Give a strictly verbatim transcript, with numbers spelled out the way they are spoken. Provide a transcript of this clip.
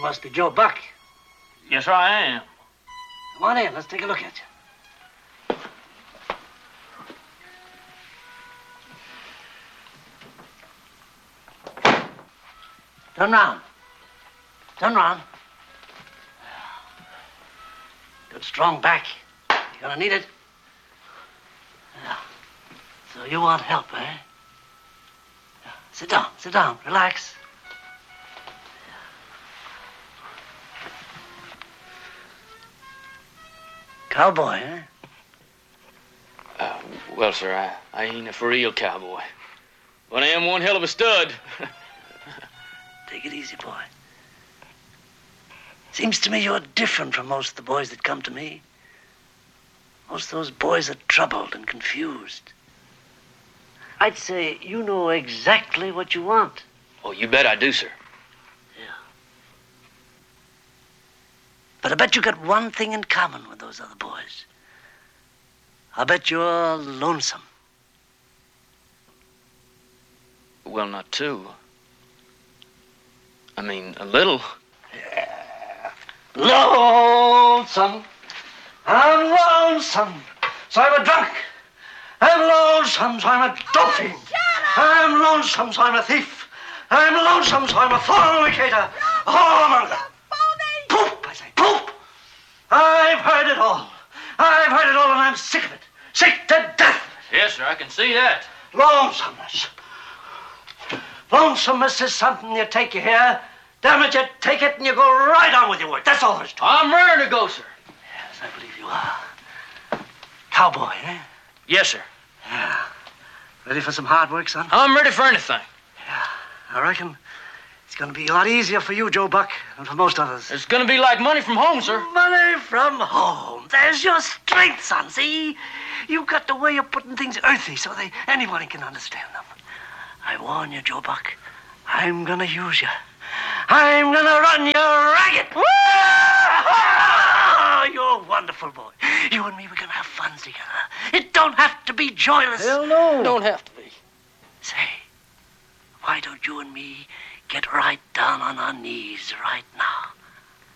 You must be Joe Buck. Yes, sir, I am. Come on in. Let's take a look at you. Turn round. Turn round. Good strong back. You're gonna need it. Yeah. So you want help, eh? Yeah. Sit down, sit down, relax. Cowboy, eh? Uh, well, sir, I, I ain't a for real cowboy. But I am one hell of a stud. Take it easy, boy. Seems to me you're different from most of the boys that come to me. Most of those boys are troubled and confused. I'd say you know exactly what you want. Oh, you bet I do, sir. Yeah. But I bet you got one thing in common with those other boys. I bet you're lonesome. Well, not too. I mean, a little. Yeah. Lonesome. I'm lonesome. So I'm a drunk. I'm lonesome, so I'm a dope fiend. I'm lonesome, so I'm a thief. I'm lonesome, so I'm a fornicator. A whoremonger. Poop, I say, poop. I've heard it all. I've heard it all, and I'm sick of it. Sick to death. Yes, sir, I can see that. Lonesomeness. Lonesomeness is something you take you here. Damn it, you take it and you go right on with your work. That's all there's to it. I'm ready to go, sir. Yes, I believe you are. Cowboy, eh? Yes, sir. Yeah. Ready for some hard work, son? I'm ready for anything. Yeah. I reckon it's going to be a lot easier for you, Joe Buck, than for most others. It's going to be like money from home, sir. Money from home. There's your strength, son. See? You've got the way of putting things earthy so they anybody can understand them. I warn you, Joe Buck. I'm going to use you. I'm going to run you ragged. You're a wonderful boy. You and me, we're going to have fun together. It don't have to be joyless. Hell no. Don't have to be. Say, why don't you and me get right down on our knees right now?